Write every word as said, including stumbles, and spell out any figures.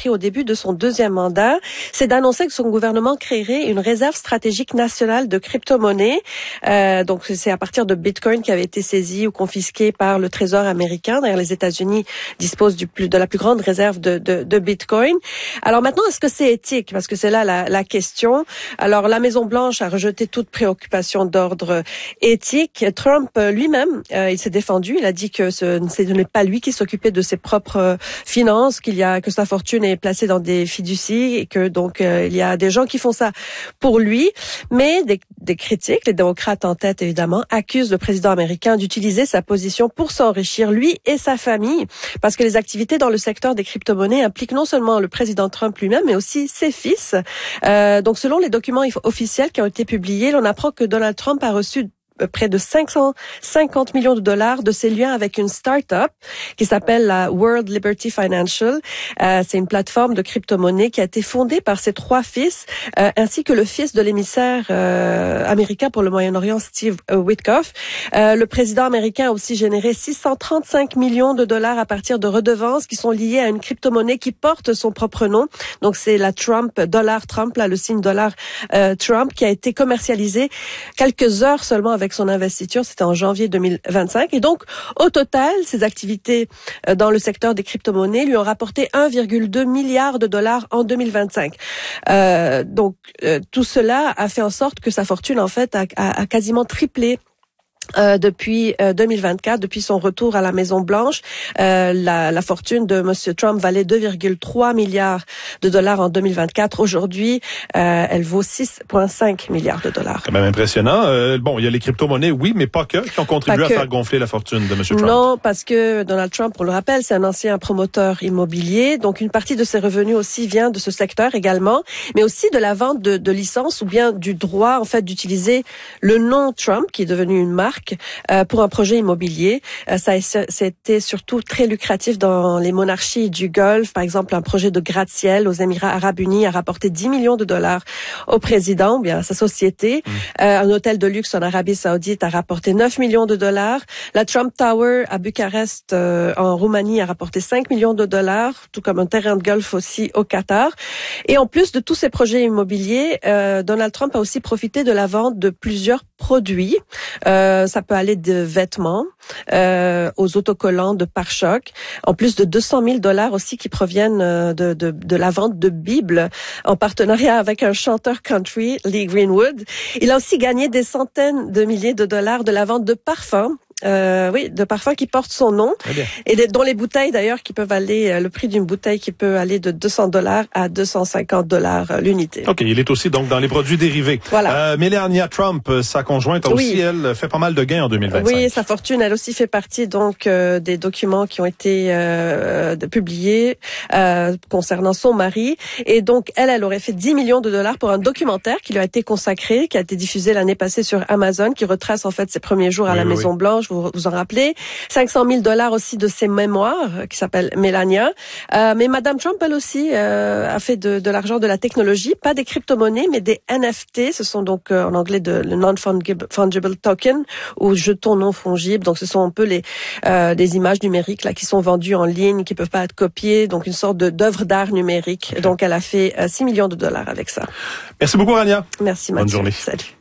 pris au début de son deuxième mandat, c'est d'annoncer que son gouvernement créerait une réserve stratégique nationale de crypto-monnaies. Euh, donc, c'est à partir de Bitcoin qui avait été saisi ou confisqué par le Trésor américain. D'ailleurs, les États-Unis disposent du plus, de la plus grande réserve de, de, de Bitcoin. Alors maintenant, est-ce que c'est éthique? Parce que c'est là la, la question. Alors, la Maison-Blanche a rejeté toute préoccupation d'ordre éthique. Trump lui-même, euh, il s'est défendu. Il a dit que ce, ce n'est pas lui qui s'occupait de ses propres finances, qu'il y a que sa fortune est placée dans des fiducies et que donc euh, il y a des gens qui font ça pour lui. Mais des, des critiques, les démocrates en tête évidemment, accusent le président américain d'utiliser sa position pour s'enrichir, lui et sa famille, parce que les activités dans le secteur des crypto-monnaies impliquent non seulement le président Trump lui-même, mais aussi ses fils. Euh, donc selon les documents officiels qui ont été publiés, on apprend que Donald Trump a reçu près de cinq cent cinquante millions de dollars de ses liens avec une start-up qui s'appelle la World Liberty Financial. Euh, c'est une plateforme de crypto-monnaie qui a été fondée par ses trois fils, euh, ainsi que le fils de l'émissaire euh, américain pour le Moyen-Orient, Steve Witkoff. Euh, le président américain a aussi généré six cent trente-cinq millions de dollars à partir de redevances qui sont liées à une crypto-monnaie qui porte son propre nom. Donc, c'est la Trump, dollar Trump, là, le signe dollar euh, Trump, qui a été commercialisé quelques heures seulement avec son investiture, c'était en janvier deux mille vingt-cinq. Et donc, au total, ses activités dans le secteur des crypto-monnaies lui ont rapporté un virgule deux milliard de dollars en deux mille vingt-cinq. Euh, donc, euh, tout cela a fait en sorte que sa fortune, en fait, a, a, a quasiment triplé. Euh, depuis euh, deux mille vingt-quatre, depuis son retour à la Maison-Blanche, euh, la, la fortune de Monsieur Trump valait deux virgule trois milliards de dollars en deux mille vingt-quatre. Aujourd'hui, euh, elle vaut six virgule cinq milliards de dollars. Quand même impressionnant. Euh, bon, il y a les crypto-monnaies, oui, mais pas que, qui ont contribué à faire gonfler la fortune de Monsieur Trump. Non, parce que Donald Trump, on le rappelle, c'est un ancien promoteur immobilier. Donc, une partie de ses revenus aussi vient de ce secteur également, mais aussi de la vente de, de licences ou bien du droit, en fait, d'utiliser le nom Trump, qui est devenu une marque, Euh, pour un projet immobilier. Euh, ça a été surtout très lucratif dans les monarchies du Golfe. Par exemple, un projet de gratte-ciel aux Émirats arabes unis a rapporté dix millions de dollars au président, ou bien à sa société. Mmh. Euh, un hôtel de luxe en Arabie saoudite a rapporté neuf millions de dollars. La Trump Tower à Bucarest, euh, en Roumanie, a rapporté cinq millions de dollars, tout comme un terrain de golf aussi au Qatar. Et en plus de tous ces projets immobiliers, euh, Donald Trump a aussi profité de la vente de plusieurs produits. Euh, ça peut aller de vêtements euh, aux autocollants de pare-chocs, en plus de deux cent mille dollars aussi qui proviennent de, de, de la vente de Bibles en partenariat avec un chanteur country, Lee Greenwood. Il a aussi gagné des centaines de milliers de dollars de la vente de parfums. Euh, oui, de parfums qui portent son nom et de, dont les bouteilles d'ailleurs qui peuvent aller, euh, le prix d'une bouteille qui peut aller de deux cents dollars à deux cent cinquante dollars euh, l'unité. OK, il est aussi donc dans les produits dérivés. Voilà. Euh, Melania Trump, sa conjointe, a oui. aussi, elle, fait pas mal de gains en deux mille vingt-cinq. Oui, sa fortune, elle aussi fait partie donc euh, des documents qui ont été euh, de, publiés euh, concernant son mari. Et donc, elle, elle aurait fait dix millions de dollars pour un documentaire qui lui a été consacré, qui a été diffusé l'année passée sur Amazon, qui retrace en fait ses premiers jours à oui, la oui, Maison-Blanche. Vous vous en rappelez, cinq cent mille dollars aussi de ses mémoires qui s'appellent Melania. Euh, mais Madame Trump, elle aussi, euh, a fait de, de l'argent de la technologie, pas des crypto-monnaies, mais des N F T. Ce sont donc euh, en anglais de le non-fungible token ou jetons non fongibles. Donc ce sont un peu les euh, des images numériques là qui sont vendues en ligne, qui peuvent pas être copiées. Donc une sorte de d'œuvre d'art numérique. Okay. Donc elle a fait euh, six millions de dollars avec ça. Merci beaucoup, Rania. Merci, Mathieu. Bonne journée. Salut.